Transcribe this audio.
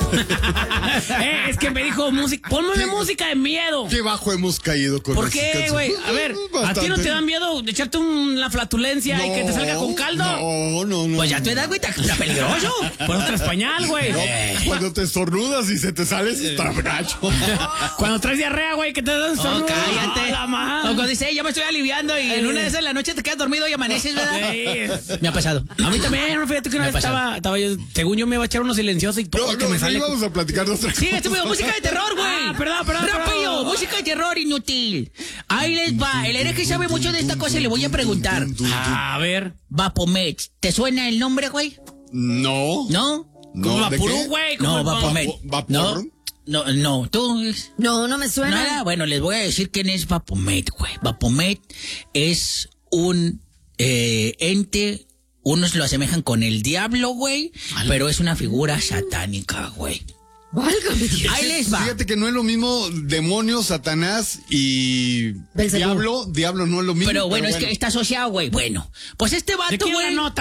Es que me dijo música, ponme música de miedo. Qué bajo hemos caído con ¿Por esas qué, canciones. güey? A ver, ¿a ti no te da miedo de echarte la flatulencia y que te salga con caldo? No. Pues ya tu edad, güey, está peligroso. Por otro pañal, güey. No, cuando te estornudas y se te sale, está gacho. Cuando traes diarrea, güey, que te das estornudo. Cállate. La madre. O cuando dice, ya me estoy aliviando y en una de esas en la noche te quedas dormido y amaneces, ¿verdad? Sí. Me ha pasado. A mí también, fíjate que una Me vez ha estaba yo, según yo me iba a echar uno silencioso y todo No, que me sale. vamos a platicar de otra cosa. Sí, música de terror, güey. Ah, perdón. Rápido, música de terror inútil. Ahí les va. El hereje sabe mucho de esta cosa y le voy a preguntar. A ver. Vapomet. ¿Te suena el nombre, güey? No. ¿No? Como ¿de Vaporú, qué? güey. No, Vapomet. ¿Vapor? No, tú. No me suena. Nada, bueno, les voy a decir quién es Vapomet, güey. Vapomet es un ente, unos lo asemejan con el diablo, güey, pero es una figura satánica, güey. Válgame Dios. Ahí les va. Fíjate que no es lo mismo demonio, Satanás y Belzebú. diablo no es lo mismo. Pero bueno, es que está asociado, güey. Bueno, pues este ¿De vato, quién la güey. nota?